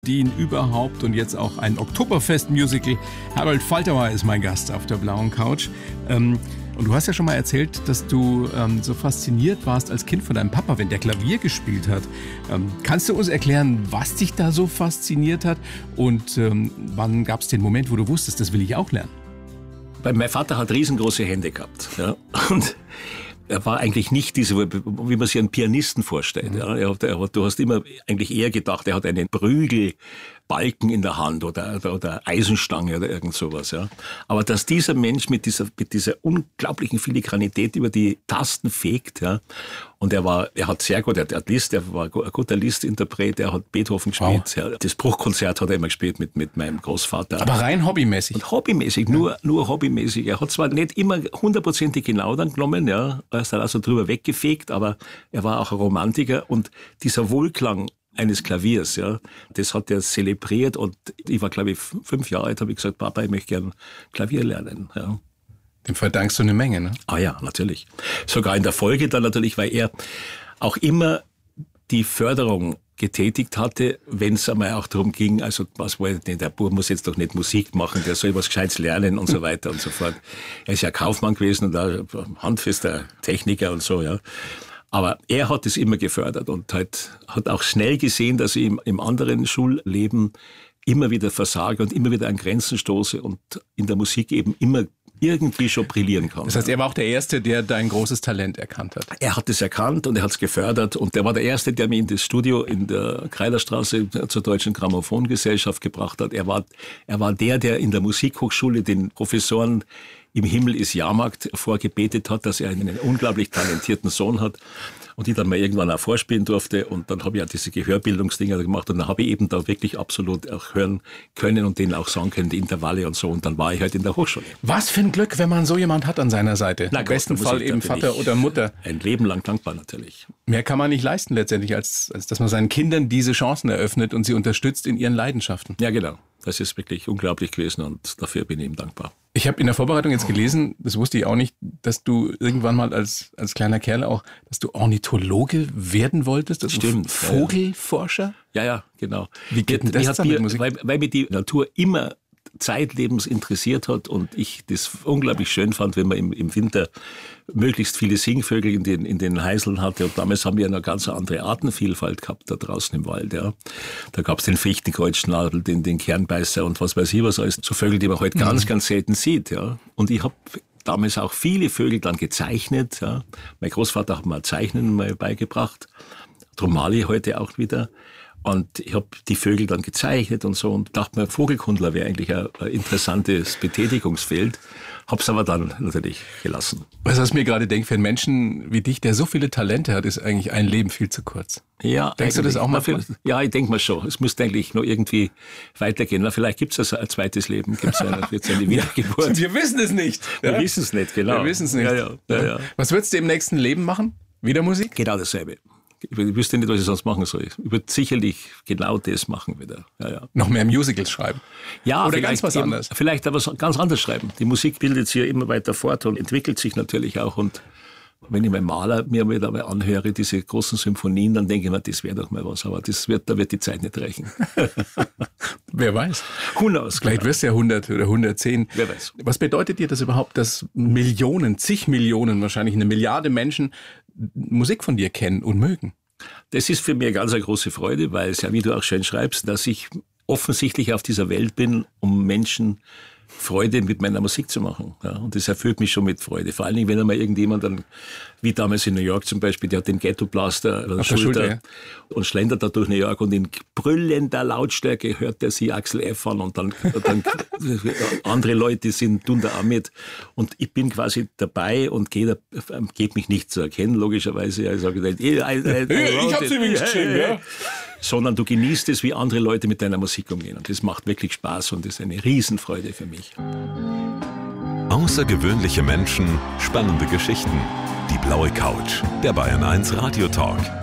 Den überhaupt und jetzt auch ein Oktoberfest-Musical. Harold Faltermeyer ist mein Gast auf der blauen Couch. Und du hast ja schon mal erzählt, dass du so fasziniert warst als Kind von deinem Papa, wenn der Klavier gespielt hat. Kannst du uns erklären, was dich da so fasziniert hat? Und wann gab es den Moment, wo du wusstest, das will ich auch lernen? Mein Vater hat riesengroße Hände gehabt. Ja? Und er war eigentlich nicht diese, wie man sich einen Pianisten vorstellt. Ja. Du hast immer eigentlich eher gedacht, er hat einen Prügelbalken in der Hand oder Eisenstange oder irgend sowas. Ja. Aber dass dieser Mensch mit dieser unglaublichen Filigranität über die Tasten fegt, ja, und er hat sehr gut, er hat Liszt, er war ein guter Liszt-Interpret, er hat Beethoven gespielt. Wow. Ja. Das Bruchkonzert hat er immer gespielt mit meinem Großvater. Aber rein hobbymäßig? Und hobbymäßig, nur hobbymäßig. Er hat zwar nicht immer 100% genau dann genommen, ja, er ist dann also drüber weggefegt, aber er war auch ein Romantiker und dieser Wohlklang eines Klaviers, ja, das hat er zelebriert und ich war, glaube ich, 5 Jahre alt, habe ich gesagt, Papa, ich möchte gerne Klavier lernen, ja. Dem verdankst du eine Menge, ne? Ah ja, natürlich. Sogar in der Folge dann natürlich, weil er auch immer die Förderung getätigt hatte, wenn es einmal auch darum ging, also was wollte denn, der Bub muss jetzt doch nicht Musik machen, der soll was Gescheites lernen und so weiter und so fort. Er ist ja Kaufmann gewesen und ein handfester Techniker und so, ja. Aber er hat es immer gefördert und hat auch schnell gesehen, dass ich im anderen Schulleben immer wieder versage und immer wieder an Grenzen stoße und in der Musik eben immer irgendwie schon brillieren kann. Das heißt, er war auch der Erste, der dein großes Talent erkannt hat. Er hat es erkannt und er hat es gefördert und er war der Erste, der mich in das Studio in der Kreilerstraße zur Deutschen Grammophongesellschaft gebracht hat. Er war der in der Musikhochschule den Professoren im Himmel ist Jahrmarkt vorgebetet hat, dass er einen unglaublich talentierten Sohn hat und die dann mal irgendwann auch vorspielen durfte und dann habe ich auch diese Gehörbildungsdinger gemacht und dann habe ich eben da wirklich absolut auch hören können und denen auch sagen können, die Intervalle und so und dann war ich halt in der Hochschule. Was für ein Glück, wenn man so jemand hat an seiner Seite. Im besten Fall eben Vater oder Mutter. Ein Leben lang dankbar natürlich. Mehr kann man nicht leisten letztendlich, als dass man seinen Kindern diese Chancen eröffnet und sie unterstützt in ihren Leidenschaften. Ja, genau. Das ist wirklich unglaublich gewesen und dafür bin ich ihm dankbar. Ich habe in der Vorbereitung jetzt gelesen, das wusste ich auch nicht, dass du irgendwann mal als kleiner Kerl auch, dass du Ornithologe werden wolltest. Also stimmt. Vogelforscher? Ja, genau. Wie geht denn das dann mit Musik? Weil mich die Natur immer zeitlebens interessiert hat und ich das unglaublich schön fand, wenn man im Winter möglichst viele Singvögel in den Heiseln hatte. Und damals haben wir eine ganz andere Artenvielfalt gehabt da draußen im Wald. Ja. Da gab es den Fichtenkreuzschnabel, den Kernbeißer und was weiß ich was alles. So Vögel, die man heute ganz selten sieht. Ja. Und ich habe damals auch viele Vögel dann gezeichnet. Ja. Mein Großvater hat mir Zeichnen mal beigebracht. Darum male ich heute auch wieder. Und ich habe die Vögel dann gezeichnet und so und dachte mir, Vogelkundler wäre eigentlich ein interessantes Betätigungsfeld. Hab's aber dann natürlich gelassen. Was ich mir gerade denke, für einen Menschen wie dich, der so viele Talente hat, ist eigentlich ein Leben viel zu kurz. Ja, denkst du das auch mal? Ja, ich denke mal schon. Es müsste eigentlich noch irgendwie weitergehen. Na, vielleicht gibt es ein zweites Leben, gibt es eine Wiedergeburt. Wir wissen es nicht. Wir wissen es nicht, genau. Wir wissen es nicht. Ja. Was würdest du im nächsten Leben machen? Wieder Musik? Genau dasselbe. Ich wüsste nicht, was ich sonst machen soll. Ich würde sicherlich genau das machen wieder. Ja. Noch mehr Musicals schreiben? Ja, oder ganz was anderes? Vielleicht aber ganz anders schreiben. Die Musik bildet sich ja immer weiter fort und entwickelt sich natürlich auch. Und wenn ich meinen Maler mir wieder mal anhöre, diese großen Symphonien, dann denke ich mir, das wäre doch mal was. Aber da wird die Zeit nicht reichen. Wer weiß. Who knows? Vielleicht wirst du ja 100 oder 110. Wer weiß. Was bedeutet dir das überhaupt, dass Millionen, zig Millionen, wahrscheinlich 1 Milliarde Menschen Musik von dir kennen und mögen? Das ist für mich eine ganz große Freude, weil es ja, wie du auch schön schreibst, dass ich offensichtlich auf dieser Welt bin, um Menschen Freude mit meiner Musik zu machen. Ja, und das erfüllt mich schon mit Freude. Vor allen Dingen, wenn einmal irgendjemand dann, wie damals in New York zum Beispiel, der hat den Ghetto-Blaster an der Schulter und schlendert da durch New York und in brüllender Lautstärke hört er sie Axel F. an und dann andere Leute tun da auch mit. Und ich bin quasi dabei und gebe mich nicht zu erkennen, logischerweise. Ich sage nicht, ich hab's übrigens geschrieben, ja. Sondern du genießt es, wie andere Leute mit deiner Musik umgehen. Und das macht wirklich Spaß und ist eine Riesenfreude für mich. Außergewöhnliche Menschen, spannende Geschichten. Die blaue Couch, der Bayern 1 Radio Talk.